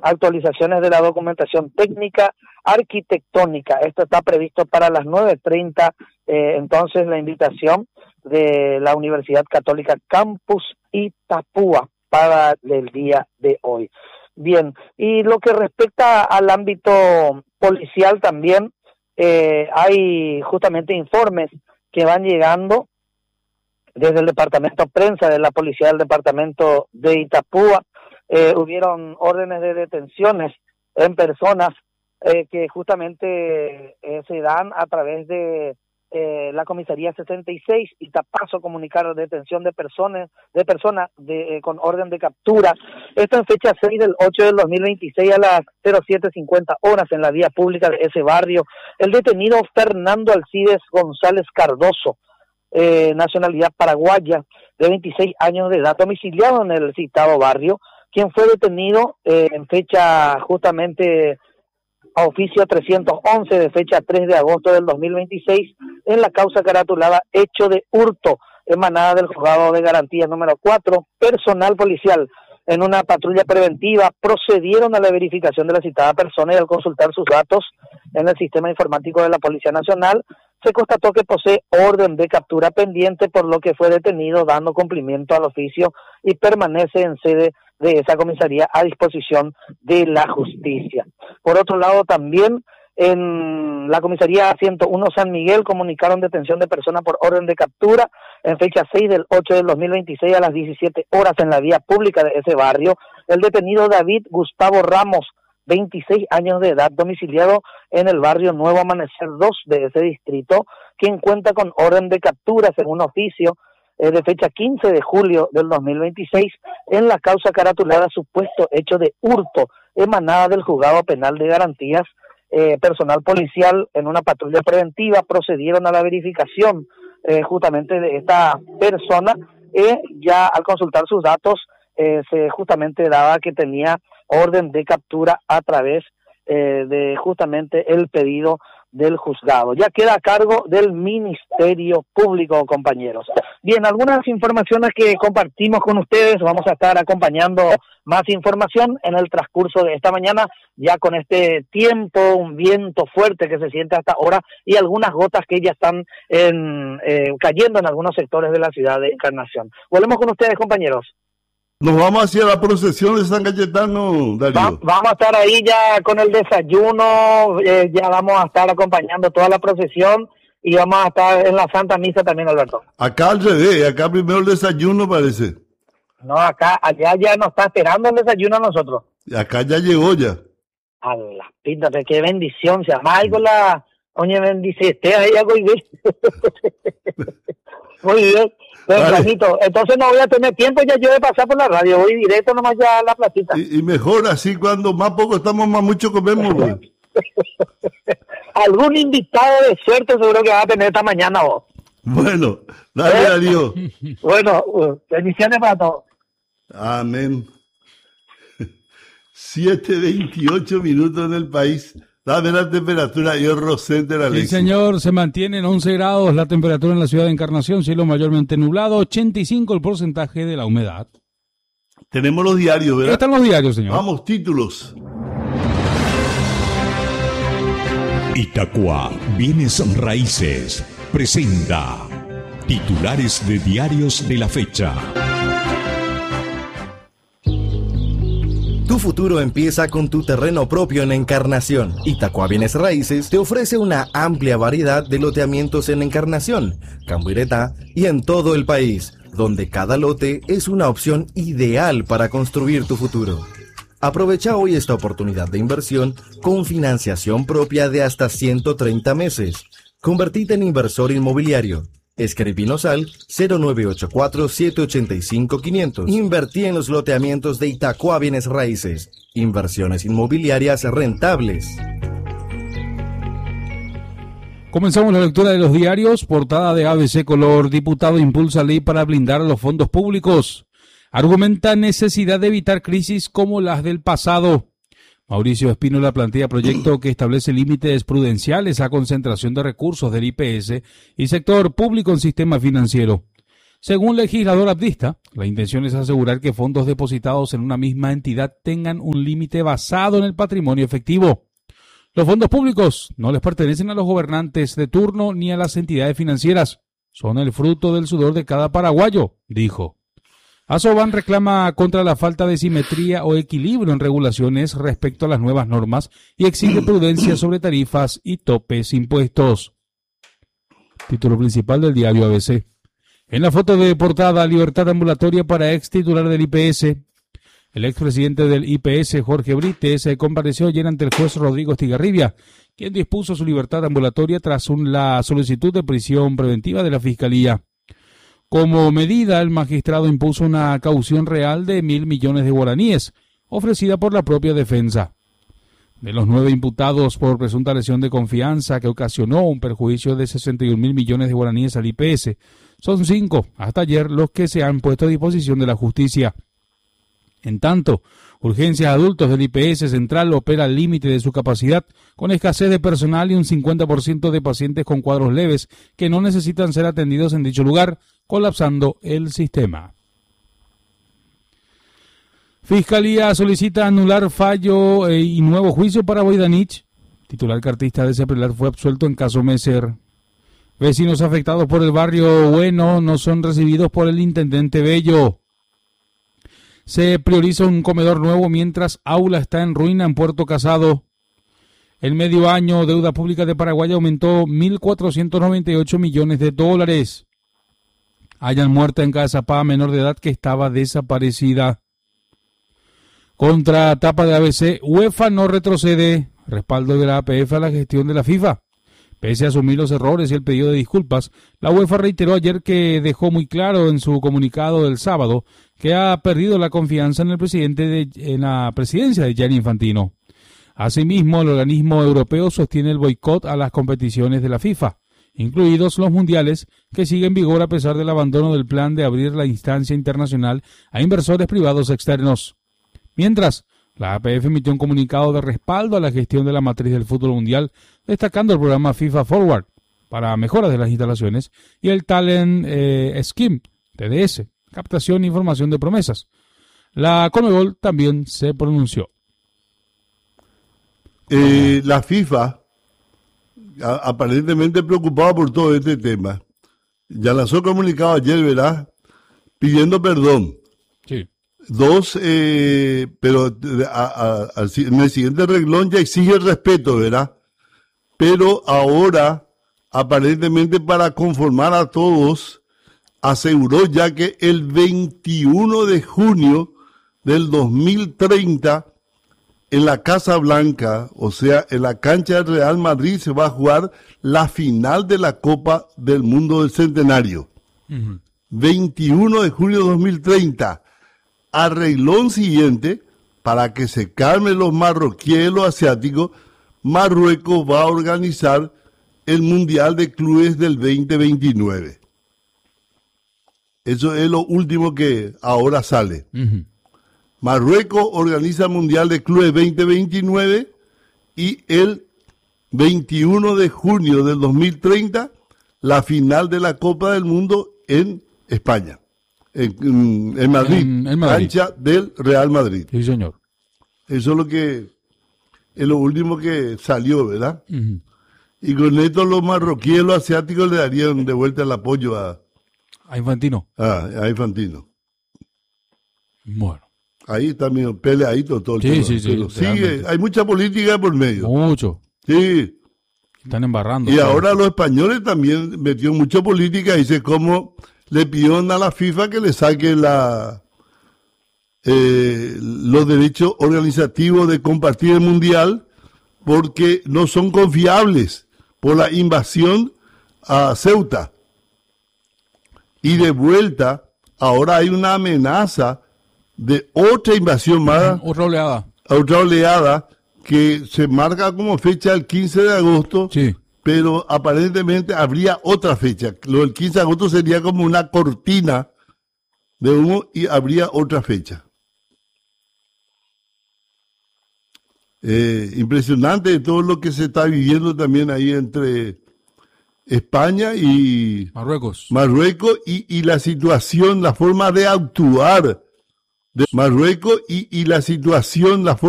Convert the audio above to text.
actualizaciones de la documentación técnica arquitectónica. Esto está previsto para las 9:30, entonces la invitación de la Universidad Católica Campus Itapúa para el día de hoy. Bien, y lo que respecta al ámbito policial también, hay justamente informes que van llegando desde el departamento prensa de la policía del departamento de Itapúa. Hubieron órdenes de detenciones en personas que justamente se dan a través de la comisaría 66 y Tapazo. Comunicaron detención de personas con orden de captura. Esto en fecha 6 del 8 del 2026 a las 07:50 horas en la vía pública de ese barrio. El detenido Fernando Alcides González Cardoso, nacionalidad paraguaya, de 26 años de edad, domiciliado en el citado barrio, quien fue detenido en fecha justamente a oficio 311 de fecha 3 de agosto del 2026 en la causa caratulada hecho de hurto, emanada del juzgado de garantía número 4. Personal policial en una patrulla preventiva procedieron a la verificación de la citada persona y al consultar sus datos en el sistema informático de la Policía Nacional se constató que posee orden de captura pendiente, por lo que fue detenido dando cumplimiento al oficio y permanece en sede de esa comisaría a disposición de la justicia. Por otro lado, también en la comisaría 101 San Miguel comunicaron detención de persona por orden de captura en fecha 6 del 8 del 2026 a las 17 horas en la vía pública de ese barrio. El detenido David Gustavo Ramos, 26 años de edad, domiciliado en el barrio Nuevo Amanecer 2 de ese distrito, quien cuenta con orden de captura según oficio de fecha 15 de julio del 2026 en la causa caratulada supuesto hecho de hurto, emanada del juzgado penal de garantías. Personal policial en una patrulla preventiva procedieron a la verificación justamente de esta persona. Ya al consultar sus datos se justamente daba que tenía orden de captura a través de justamente el pedido del juzgado. Ya queda a cargo del Ministerio Público, compañeros. Bien, algunas informaciones que compartimos con ustedes, vamos a estar acompañando más información en el transcurso de esta mañana, ya con este tiempo, un viento fuerte que se siente hasta ahora y algunas gotas que ya están cayendo en algunos sectores de la ciudad de Encarnación. Volvemos con ustedes, compañeros. Nos vamos hacia la procesión de San Cayetano, Darío. Vamos a estar ahí ya con el desayuno, ya vamos a estar acompañando toda la procesión y vamos a estar en la Santa Misa también, Alberto. Acá al revés, acá primero el desayuno parece. No, allá ya nos está esperando el desayuno a nosotros. Acá ya llegó ya. A la píntate, qué bendición, se llama algo la... Oye, bendice, ahí hago y muy bien. Tempranito. Entonces no voy a tener tiempo ya yo de pasar por la radio, voy directo nomás ya a la placita. Y mejor así, cuando más poco estamos, más mucho comemos. Algún invitado de suerte seguro que va a tener esta mañana vos. Bueno, dale adiós. Bueno, bendiciones para todos. Amén. 7:28 minutos en el país. Dame la temperatura y el Rosente la ley. Sí, señor, se mantiene en 11 grados la temperatura en la ciudad de Encarnación, cielo mayormente nublado, 85 el porcentaje de la humedad. Tenemos los diarios, ¿verdad? Están los diarios, señor. Vamos, títulos. Itacua Bienes Raíces presenta titulares de diarios de la fecha. Tu futuro empieza con tu terreno propio en Encarnación. Itacua Bienes Raíces te ofrece una amplia variedad de loteamientos en Encarnación, Cambuireta y en todo el país, donde cada lote es una opción ideal para construir tu futuro. Aprovecha hoy esta oportunidad de inversión con financiación propia de hasta 130 meses. Convertite en inversor inmobiliario. Escribinos al 0984-785-500. Invertí en los loteamientos de Itacua Bienes Raíces. Inversiones inmobiliarias rentables. Comenzamos la lectura de los diarios. Portada de ABC Color. Diputado impulsa ley para blindar los fondos públicos. Argumenta necesidad de evitar crisis como las del pasado. Mauricio Espínola plantea proyecto que establece límites prudenciales a concentración de recursos del IPS y sector público en sistema financiero. Según el legislador abdista, la intención es asegurar que fondos depositados en una misma entidad tengan un límite basado en el patrimonio efectivo. Los fondos públicos no les pertenecen a los gobernantes de turno ni a las entidades financieras. Son el fruto del sudor de cada paraguayo, dijo. Asoban reclama contra la falta de simetría o equilibrio en regulaciones respecto a las nuevas normas y exige prudencia sobre tarifas y topes impuestos. Título principal del diario ABC. En la foto de portada, libertad ambulatoria para ex titular del IPS. El expresidente del IPS, Jorge Brites, compareció ayer ante el juez Rodrigo Estigarribia, quien dispuso su libertad ambulatoria tras la solicitud de prisión preventiva de la Fiscalía. Como medida, el magistrado impuso una caución real de 1.000 millones de guaraníes, ofrecida por la propia defensa. De los 9 imputados por presunta lesión de confianza que ocasionó un perjuicio de 61.000 millones de guaraníes al IPS, son 5 hasta ayer los que se han puesto a disposición de la justicia. En tanto, Urgencias Adultos del IPS Central opera al límite de su capacidad, con escasez de personal y un 50% de pacientes con cuadros leves que no necesitan ser atendidos en dicho lugar, colapsando el sistema. Fiscalía solicita anular fallo y nuevo juicio para Boidanich. Titular cartista de Ceprelar fue absuelto en caso Meser. Vecinos afectados por el barrio Bueno no son recibidos por el intendente Bello. Se prioriza un comedor nuevo mientras aula está en ruina en Puerto Casado. El medio año, deuda pública de Paraguay aumentó 1.498 millones de dólares. Hayan muerta en Cazapá menor de edad que estaba desaparecida. Contra tapa de ABC, UEFA no retrocede. Respaldo de la APF a la gestión de la FIFA. Pese a asumir los errores y el pedido de disculpas, la UEFA reiteró ayer que dejó muy claro en su comunicado del sábado que ha perdido la confianza en el presidente en la presidencia de Gianni Infantino. Asimismo, el organismo europeo sostiene el boicot a las competiciones de la FIFA, incluidos los mundiales, que sigue en vigor a pesar del abandono del plan de abrir la instancia internacional a inversores privados externos. Mientras, la APF emitió un comunicado de respaldo a la gestión de la matriz del fútbol mundial, destacando el programa FIFA Forward para mejoras de las instalaciones y el Talent Scheme, TDS, captación e información de promesas. La Conmebol también se pronunció. La FIFA, aparentemente preocupada por todo este tema, ya lanzó comunicado ayer, ¿verdad?, pidiendo perdón. Sí. Pero en el siguiente renglón ya exige el respeto, ¿verdad? Pero ahora, aparentemente para conformar a todos, aseguró ya que el 21 de junio del 2030, en la Casa Blanca, o sea, en la cancha del Real Madrid, se va a jugar la final de la Copa del Mundo del Centenario. 21 de junio de 2030. Arreglón siguiente, para que se calmen los marroquíes y los asiáticos, Marruecos va a organizar el Mundial de Clubes del 2029. Eso es lo último que ahora sale. Marruecos organiza el Mundial de Clubes 2029 y el 21 de junio del 2030 la final de la Copa del Mundo en España. En Madrid, en Madrid, cancha del Real Madrid. Sí, señor. Eso es lo que es lo último que salió, ¿verdad? Y con esto los marroquíes y los asiáticos le darían de vuelta el apoyo a Infantino. A Infantino. Bueno. Ahí está medio peleadito todo el tema. Sí, pero sigue, hay mucha política por medio. Mucho. Sí. Están embarrando. Y ahora los españoles también metieron mucha política. Dice cómo le pidieron a la FIFA que le saque los derechos organizativos de compartir el mundial porque no son confiables por la invasión a Ceuta. Y de vuelta, ahora hay una amenaza de otra invasión más. Otra oleada que se marca como fecha el 15 de agosto. Sí. Pero aparentemente habría otra fecha. Lo del 15 de agosto sería como una cortina de humo y habría otra fecha. Impresionante todo lo que se está viviendo también ahí entre España y Marruecos. Y la situación, la forma de actuar de Marruecos y la situación, la forma